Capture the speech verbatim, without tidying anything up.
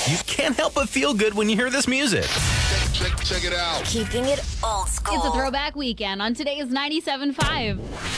You can't help but feel good when you hear this music. Check, check, check it out. Keeping it old school. It's a throwback weekend on today's ninety-seven point five.